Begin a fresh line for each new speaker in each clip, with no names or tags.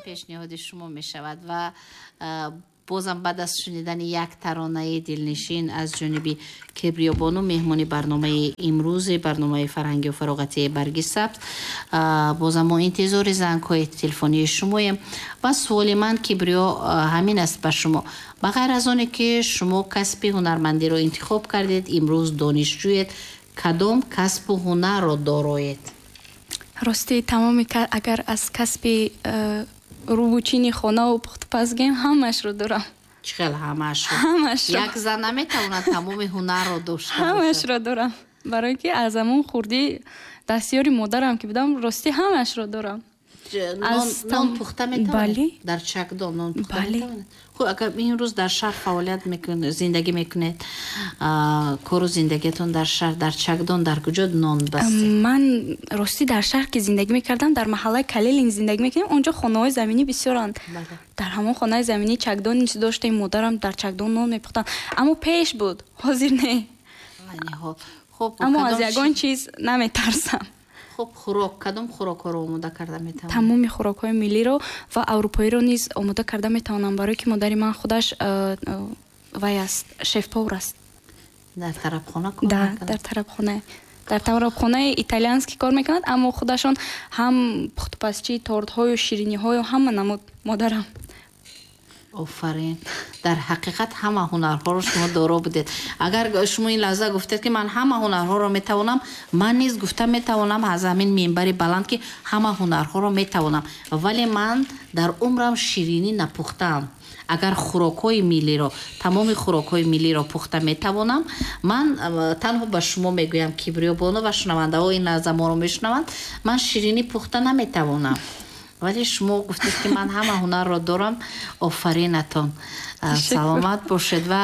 пешниҳоди шумо мешавад ва бозам баъд аз шунидани як таронаи дилнишин аз ҷониби Кибриёбону меҳмони барномаи имрӯзи барномаи фарҳангу фароғати барги сабз, бозам мо интизори зангҳои телефонии шумоем ва суоли ман Кибриё ҳамин аст ба шумо. ба ғайр аз оне ки шумо касби ҳунармандиро интихоб кардед, имрӯз донишҷӯед, кадом касбу ҳунарро дороед?
рости тамоми агар аз касби рӯбучини хонаву пухтупазгем ҳамашро дорам.
чихел ҳамашро? Як зан наметавонад тамоми ҳунарро дошта бошад?
ҳамашро дорам, барои ки аз ҳамон хурдӣ дастёри модарам ки будам, рости ҳамашро дорам.
нон пухта метавонед? дар чакдон нон пухта метавонед? хуб, агар имрӯз дар шаҳр фаъолият мекунед, зиндагӣ мекунед, кору зиндагиятон дар шаҳр, дар чакдон дар куҷо нон бастед?
ман рости дар шаҳр ки зиндагӣ мекардам, дар маҳаллаи Калилин зиндагӣ мекардем, онҷо хонаҳои заминӣ бисёранд. дар ҳамон хонаи заминӣ чакдон низ доштем, модарам дар чакдон нон мепухтанд. аммо пеш буд, ҳозир не. аммо аз ягон чиз наметарсам.
хуб, хӯрок, кадом хӯрокҳоро омода карда метавонам?
тамоми хӯрокҳои миллиро ва аврупоиро низ омода карда метавонам, барое ки модари ман худаш вай аст, шеф-повар аст.
дар тарабхона кор мекунад? дар
тарабхона, дар тарабхонаи италиянский кор мекунад, аммо худашон ҳам пухтупазчӣ, тортҳою шириниҳою ҳама намуд модарам.
офарин, дар ҳақиқат ҳама ҳунарҳоро шумо доро будед. агар шумо ин лаҳза гуфтед ки ман ҳама ҳунарҳоро метавонам, ман низ гуфта метавонам аз ҳамин минбари баланд ки ҳама ҳунарҳоро метавонам, вале ман дар умрам ширинӣ напухтаам. агар хӯрокҳои миллиро, тамоми хӯрокҳои миллиро пухта метавонам, ман танҳо ба шумо мегӯям, Кибриёбону ва шунавандаҳо ин лаҳза моро мешунаванд, ман ширинӣ пухта наметавонам. вале шумо гуфтед ки ман ҳама ҳунарро дорам. офаринатон, саломат бошед. ва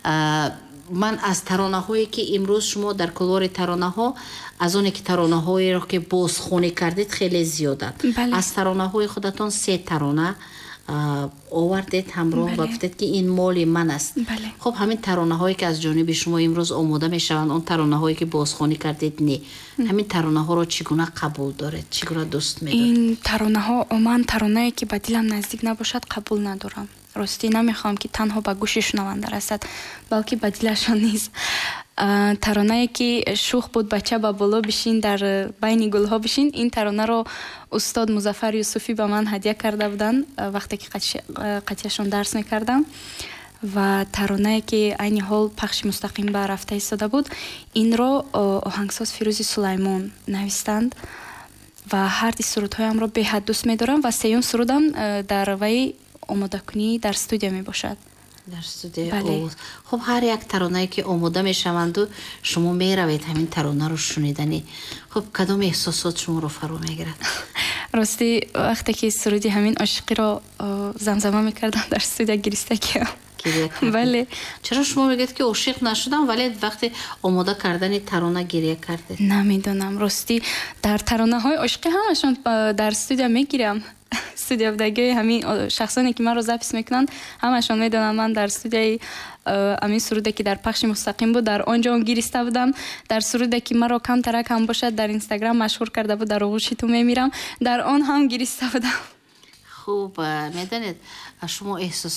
ман аз таронаҳое ки имрӯз шумо дар кулвори таронаҳо, аз оне ки таронаҳоеро ки бозхонӣ кардед хеле зиёданд. аз таронаҳои худатон 3 тарона овардед ҳамроҳ ва гуфтед ки ин моли ман аст. хуб, ҳамин таронаҳое ки аз ҷониби шумо имрӯз омода мешаванд, он таронаҳое ки бозхонӣ кардед, не, ҳамин таронаҳоро чӣ гуна қабул доред, чӣ гуна дӯст медоред?
ин таронаҳо, ман таронае ки ба дилам наздик набошад қабул надорам. рости намехоҳам ки танҳо ба гӯши шунаванда расад, балки ба дилашон низ. таронае ки шух буд, бача ба боло бишин, дар байни гулҳо бишин, ин таронаро устод Музаффар Юсуфӣ ба ман ҳадия карда буданд вақте ки қатъияшон дарс мекардам. ва таронае ки айни ҳол пахши мустақим ба рафта истода буд, инро оҳангсоз Фирӯзи Сулаймон навистанд ва ҳарди сурудҳоямро беҳад дӯст медорам ва сеюм сурудам дар вай омодакунӣ дар студия мебошад.
дар студия. хуб, ҳар як таронае ки омода мешаванду шумо меравед ҳамин таронаро шунидани, хуб, кадом эҳсосот шуморо фаро мегирад?
рости вақте ки суруди ҳамин ошиқиро замзама мекардам дар студия гиристакиам. бале.
чаро шумо мегӯед ки ошиқ нашудам, вале вақте омода кардани тарона гирия кардед?
намедонам, рости дар таронаҳои ошиқӣ ҳамашон дар студия мегирам. студиявдагии ҳамин шахсоне ки маро запис мекунанд ҳамашон медонанд ман дар студияи ҳамин суруде ки дар пахши мустақим буд, дар он ҷо гириста будам. дар суруде ки маро камтарак ҳам бошад дар Инстаграм машҳур карда буд, дар оғӯши ту мемирам, дар он ҳам гириста будам.
хуб, медонед, шумо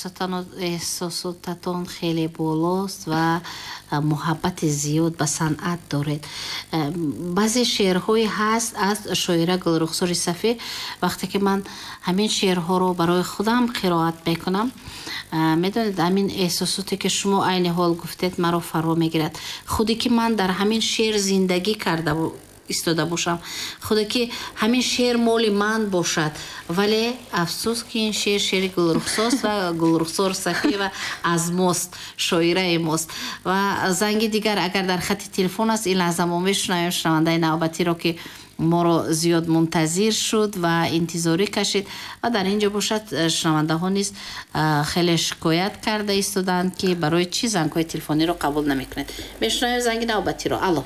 эҳсосотатон хеле болост ва муҳаббати зиёд ба санъат доред. баъзе шеърҳое ҳаст аз шоира Гулрухсори Сафӣ. вақте ки ман ҳамин шеърҳоро барои худам қироат мекунам, медонед, ҳамин эҳсосоте ки шумо айни ҳол гуфтед маро фаро мегирад. худе ки ман дар ҳамин шеър зиндагӣ карда истода бошам, худе ки ҳамин шеър моли ман бошад, вале афсӯс ки ин шеър шеъри Гулрухсост ва Гулрухсор Сафӣ ва аз мост, шоираи мост. ва занги дигар агар дар хати телефон аст, ин лаҳза мо мешунавем шунавандаи навбатиро ки моро зиёд мунтазир шуд ва интизорӣ кашид ва дар ин ҷо бошад шунавандаҳо низ хеле шикоят карда истоданд ки барои чӣ зангҳои телефониро қабул намекунед. мешунавем занги навбатиро. алло.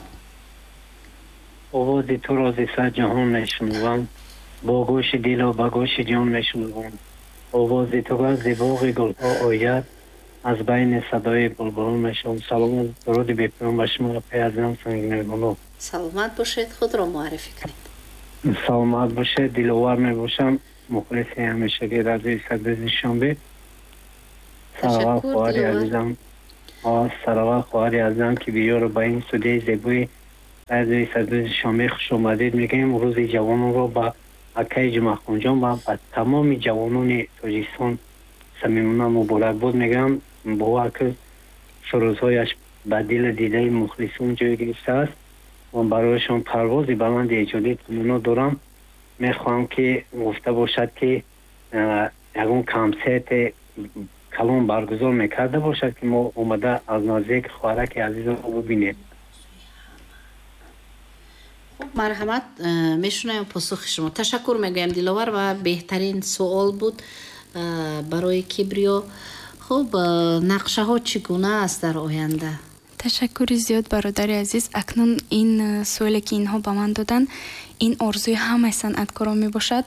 овози туро зи сар ҷаҳон мешунувам, бо гӯши дилу ба гӯши ҷон мешунувам. овози ту аз боғи гулҳо ояд, аз байни садои булбулон мешунавам. саломат, дуруди бепоён ба шумо паязам санги.
саломат бошед, худро муаррифӣ кунед.
саломат бошед, диловар мебошам. مخلصی همیشگی رادیوی سرباز شنبه. سلام خواهری عزیزم. سلام خواهری عزیزم که بیار با این سودی زیبوی رادیوی سرباز شنبه خوش اومدید میگیم. روز جوانان رو با اکای جمعه خونجان و با تمام جوانان تاجیکستان صمیمانه مبارک بود میگم. با که سروزهایش به دل دیده مخلصون جای گرفته است و برایشان پرواز بلند ایجادی تمنا دارم. میخواهم که گفته باشد که یکون کنسرت کلان برگزار میکرده باشد که ما اومده از نزدیک خواهرک عزیز رو ببینیم.
مرحمت میشونم پاسخ شما. تشکر میگویم دلاور و بهترین سوال بود برای کبریو. خب نقشه ها چگونه است در آینده؟
تشکر زیاد برادر عزیز. اکنون این سوالی که اینها به من دادن این آرزوی همه صنعتکاران می باشد،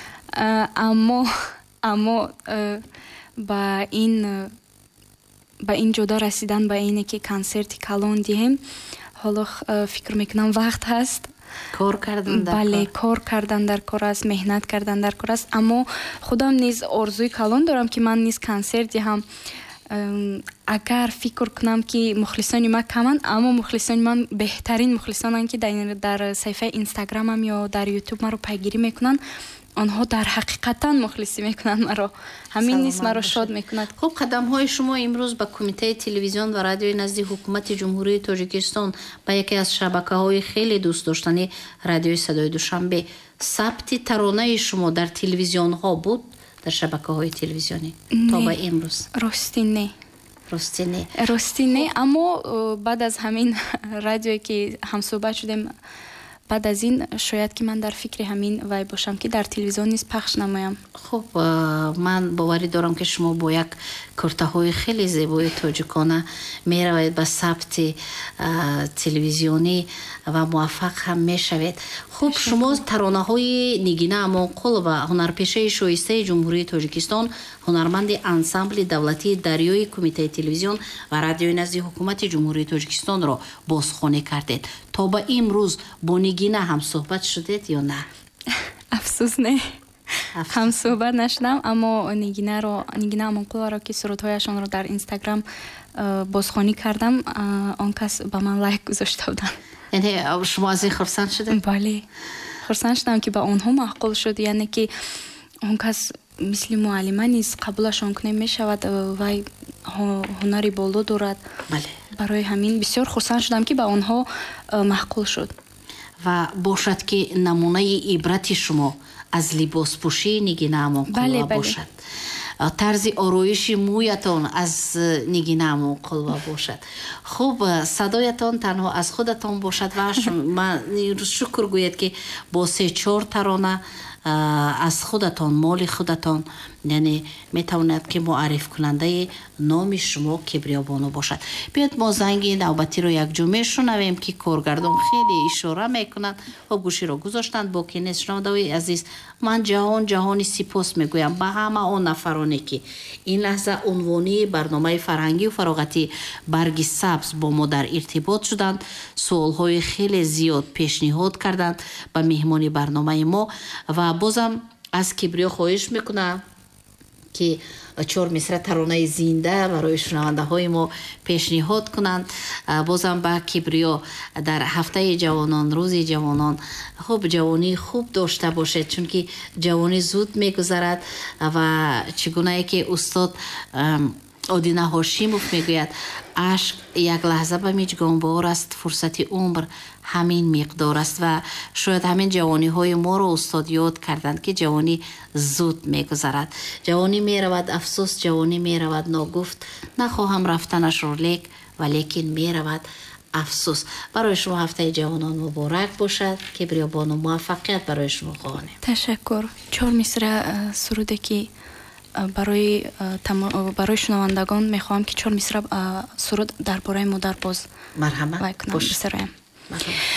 اما با این جدا رسیدن به اینه که کنسرت کلان دیم، حالا فکر میکنم وقت هست.
کار کردن در
بله، کار کردن در کار است، مهنت کردن در کار است. اما خودم نیز آرزوی کلان دارم که من نیز کنسرتی هم اگر فکر کنم که مخلصان من کمند، اما مخلصان من بهترین مخلصانند که در صفحه اینستاگرامم یا در یوتیوب مرا پیگیری میکنن، آنها در حقیقتا مخلصی میکنن مرا. همین نیست مرا شاد میکند.
خب قدم های شما امروز با کمیته تلویزیون و رادیوی نزد حکومت جمهوری تاجیکستان با یکی از شبکه های خیلی دوست داشتنی رادیوی صدای دوشنبه، ثبت ترانه شما در تلویزیون ها بود، در شبکه های تلویزیونی تا با امروز؟
راستی نه، اما بعد از همین رادیویی که هم صحبت شدیم، بعد از این شاید که من در فکر همین وای باشم که در تلویزیون نیز پخش نمایم.
خب من باوری دارم که شما با یک کرته های خیلی زیبای تاجیکانه می روید به ثبت تلویزیونی و موفق هم می شوید. خب شما ترانه های نگینه امانقل و هنرپیشه شایسته جمهوری تاجیکستان، هنرمند انسامبل دولتی دریای کمیته تلویزیون و رادیوی نزد حکومت جمهوری تاجیکستان را بازخوانی کردید. تا با امروز با نگینه هم صحبت شدید یا نه؟
افسوس نه، هم صحبت نشدم، اما نگینه امانقل را که سرودهایشان را در اینستاگرام بازخوانی کردم، آن کس به من لایک گذاشته بودن.
یعنی شما از این خرسند شدید؟
بله، خرسند شدم که به آنها معقول شد. یعنی که آن کس مثل معلمه نیست، قبولشان کنه می شود و هنری بالا دارد.
بله.
برای همین بسیار خرسند شدم که به آنها معقول شد.
و باشد که نمونه عبرت شما از لباس پوشی نگینه امانقل باشد. طرز آرایش مویتان از نگینه امانقل باشد. خوب صدایتان تنها از خودتان باشد و من شکر گوید که با 3-4 ترانه از خودتان، مال خودتان، یعنی میتواند که معرف کننده نام شما کبریابانو باشد. بیاد ما زنگی نوبتی رو یک جمعه شنویم که کارگردان خیلی اشاره میکنند و گوشی رو گذاشتند. با که نیست شنونده‌های عزیز، من جهانی سپاس میگویم به همه آن نفرانی که این لحظه عنوانی برنامه فرهنگی و فراغتی برگ سبز با ما در ارتباط شدند، سوالهای خیلی زیاد پیشنهاد کردند به مهمانی برنامه ما و بازم از کبریا خواهش میکنم که 4 مصرع ترانه زنده برای شنونده های ما پیشنهاد کنند. بازم با کبریا در هفته جوانان، روز جوانان، خوب جوانی خوب داشته باشد، چون که جوانی زود میگذرد و چگونه که استاد آدینه هاشیموف میگوید عشق یک لحظه به میجگانبار است، فرصت عمر همین مقدار است و شاید همین جوانی های ما رو استاد یاد کردند که جوانی زود میگذرد. جوانی میرود افسوس، جوانی میرود ناگفت، نخواهم رفتنش رو ولیکن میرود افسوس. برای شما هفته جوانان مبارک باشد. کبریابانو موفقیت برای شما خواهانیم.
تشکر. 4 مصرع سروده که برای شنوندگان میخواهم که 4 مصرع سرود درباره مادر باز
مرحمت
باشه.